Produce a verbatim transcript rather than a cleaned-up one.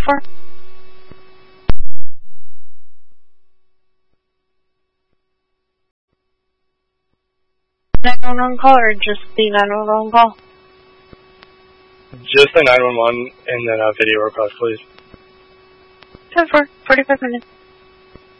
for? nine one one call or just the nine one one call? Just the nine one one and then a video request, please. ten four, forty-five minutes.